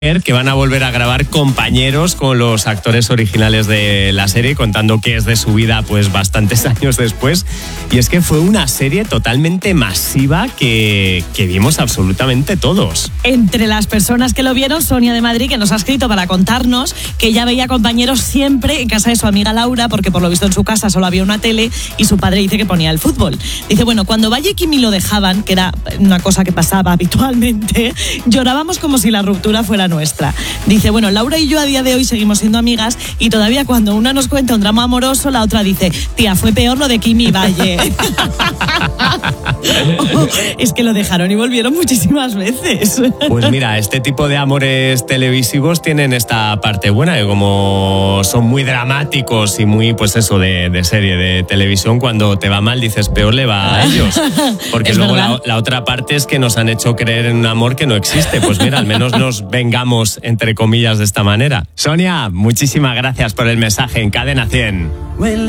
que van a volver a grabar Compañeros con los actores originales de la serie, contando qué es de su vida pues bastantes años después. Y es que fue una serie totalmente masiva que vimos absolutamente todos. Entre las personas que lo vieron, Sonia de Madrid, que nos ha escrito para contarnos que ella veía Compañeros siempre en casa de su amiga Laura, porque por lo visto en su casa solo había una tele y su padre dice que ponía el fútbol. Dice, bueno, cuando Valle y Kimi lo dejaban, que era una cosa que pasaba habitualmente, llorábamos como si la ruptura fuera nuestra. Dice, bueno, Laura y yo a día de hoy seguimos siendo amigas y todavía cuando una nos cuenta un drama amoroso, la otra dice, tía, fue peor lo de Kimi y Valle. Es que lo dejaron y volvieron muchísimas veces. Pues mira, este tipo de amores televisivos tienen esta parte buena, que como son muy dramáticos y muy, pues eso, de serie, de televisión, cuando te va mal dices, peor le va a ellos. Porque luego la otra parte es que nos han hecho creer en un amor que no existe. Pues mira, al menos nos vengamos, entre comillas, de esta manera. Sonia, muchísimas gracias por el mensaje en Cadena 100.